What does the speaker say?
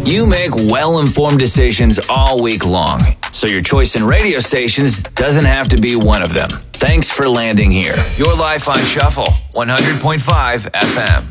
You make well-informed decisions all week long, so your choice in radio stations doesn't have to be one of them. Thanks for landing here. Your life on Shuffle, 100.5 FM.